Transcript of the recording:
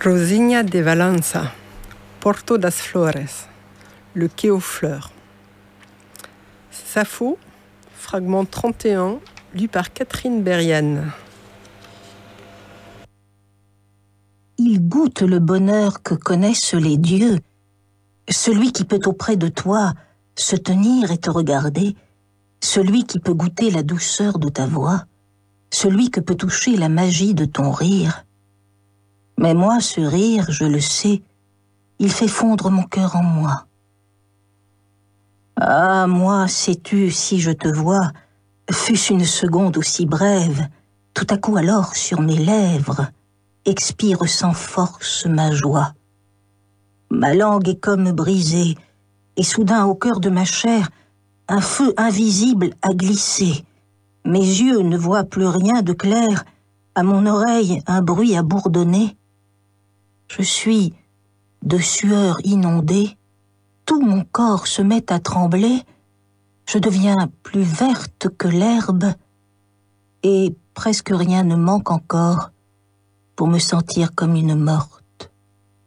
Rosinha de Valença, Porto das Flores, le quai aux fleurs. Sappho, fragment 31, lu par Catherine Berriane. Il goûte le bonheur que connaissent les dieux, celui qui peut auprès de toi se tenir et te regarder, celui qui peut goûter la douceur de ta voix, celui que peut toucher la magie de ton rire. Mais moi, ce rire, je le sais, il fait fondre mon cœur en moi. Ah, moi, sais-tu, si je te vois, fût-ce une seconde aussi brève, tout à coup alors sur mes lèvres, expire sans force ma joie. Ma langue est comme brisée, et soudain au cœur de ma chair, un feu invisible a glissé. Mes yeux ne voient plus rien de clair, à mon oreille un bruit a bourdonné. Je suis de sueur inondée, tout mon corps se met à trembler, je deviens plus verte que l'herbe, et presque rien ne manque encore pour me sentir comme une morte.